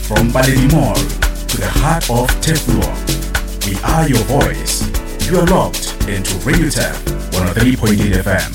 From Baledi Mall to the heart of Teflon, we are your voice. You are locked into Radio Tef 103.8 FM.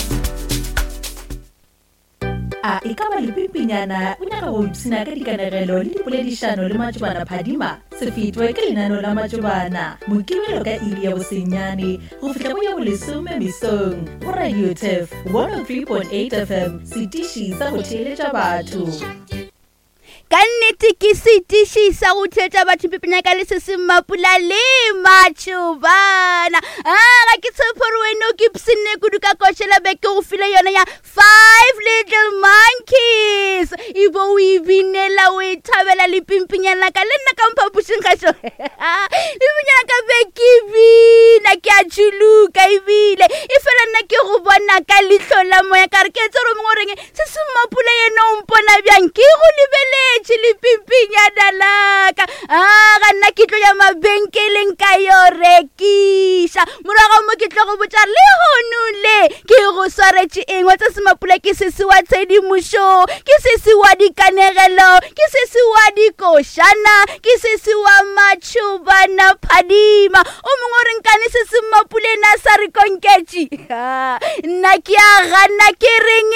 Ikaba le pipinyana o nyaka go ipsina ka dikanegelo le dipoledišano le matšobana phadima se fetwe ka lenano la matšobana mokibelo ka iri ya bosenyane go fihla go ya bolesome mesong go Radio Tef 103.8 FM setiši sa go theeletša batho. Ka nnete ke setiši sa go theeletša batho pipinya ka le se se mapula le matšobana ga ke tshepore wena o ke psine kudu ka košela beke go file yona ya 5 little monkeys ibo o ibinela o e thabela le pimpinyana ka le nna ka mphapušeng ka šo pimpinyana ka beke bina ke a tšhuluka ebile e fela nna ke go bona ka leihlo la moya ka re ke etse gore mongwe reng se se mapula yena o mpona bjang ke go lebeletše le pimpinyana laka ga nna ke tlo ya mabenkeleng ka yo rekiša morago mo ke tlo go botša le honule ke go swaretše eng wa tsa semapula ke sese wa tshedimošo ke sese wa dikanegelo ke sese wa dikošana ke sese wa matšhobana phadima o mongwe o renkane sese mapuleng a sa re konketše nna ke a gana ke reng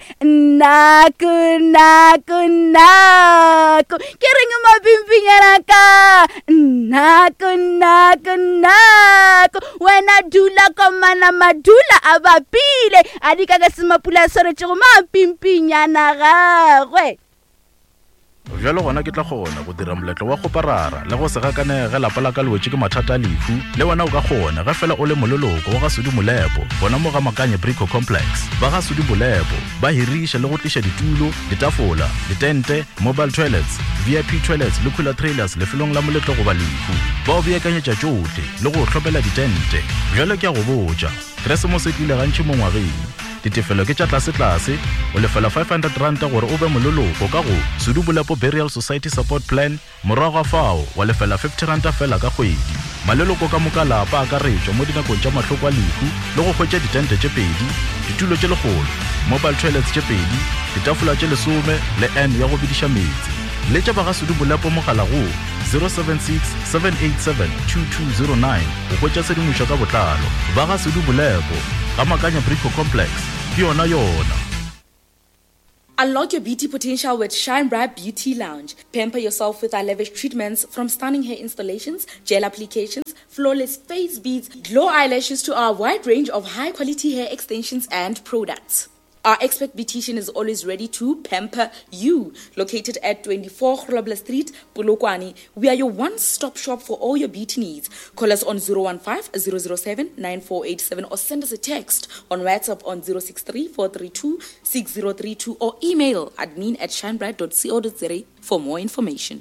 nako ke reng mapimpinyana ka nako wena dula komana madula a bapile a di ka semapula a swaretše go mapimpinyana gagwe. Jalo gona ke tla kgona go dira moletlo wa go parara le go se gakanege lapa la ka lewetše ke mathata a lefu le wena o ka kgona ge fela o le mololoko wa ga Sudi Molepo bona mo ga Makanye Brico Complex ba ga Sudi Molepo ba hiriša le go tliša ditulo ditafola ditente mobile toilets VIP toilets le cooler trailers lefelong la moletlo go ba lefu ba o beakanyetša tšohle le go hlopela ditente. Jalo ke a go botša Keresemose e tlile gantši mo ngwageng ditefelo ke tša tlase o lefela 500 ranta gore o be mololoko ka go Sudi Molepo Burial Society Support Plan morago fao wa lefela 50 ranta fela ka kgwedi. Maleloko ka moka lapa a ka retšwa mo dinakong tša mahloko a lefu le go hwetša ditente tše pedi ditulo tše legolo mobile toilets tše pedi ditafola tše 10 le N ya go bediša metsi. Le tša ba ga Sudi Molepo mogala go 076 787 2209 go hwetša sedimošo ka botlalo. Ba ga Sudi Molepo ga Makanye Brico Complex yona. Unlock your beauty potential with Shine Bright Beauty Lounge. Pamper yourself with our lavish treatments from stunning hair installations, gel applications, flawless face beads, glow eyelashes to our wide range of high-quality hair extensions and products. Our expert beautician is always ready to pamper you. Located at 24 Grobler Street, Polokwane, we are your one-stop shop for all your beauty needs. Call us on 015-007-9487 or send us a text on WhatsApp on 063-432-6032 or email admin@shinebright.co.za for more information.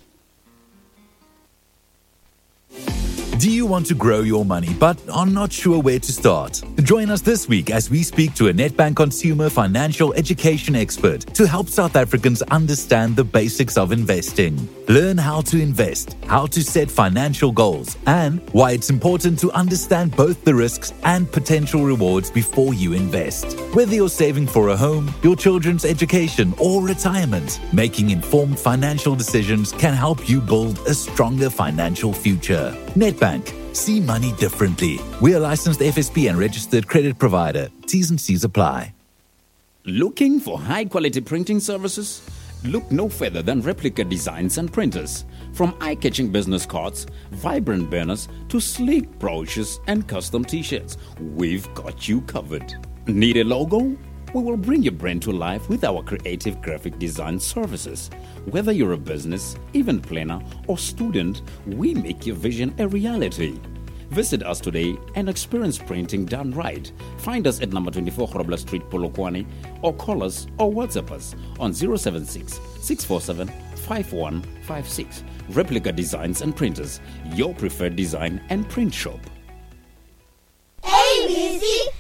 Do you want to grow your money but are not sure where to start? Join us this week as we speak to a Nedbank consumer financial education expert to help South Africans understand the basics of investing. Learn how to invest, how to set financial goals, and why it's important to understand both the risks and potential rewards before you invest. Whether you're saving for a home, your children's education, or retirement, making informed financial decisions can help you build a stronger financial future. Nedbank. See money differently. We are licensed FSP and registered credit provider. T's and C's apply. Looking for high-quality printing services? Look no further than Replica Designs and Printers. From eye-catching business cards, vibrant banners, to sleek brochures and custom t-shirts, we've got you covered. Need a logo? We will bring your brand to life with our creative graphic design services. Whether you're a business, event planner, or student, we make your vision a reality. Visit us today and experience printing done right. Find us at number 24 Grobler Street, Polokwane, or call us or WhatsApp us on 076 647 5156. Replica Designs and Printers, your preferred design and print shop. ABC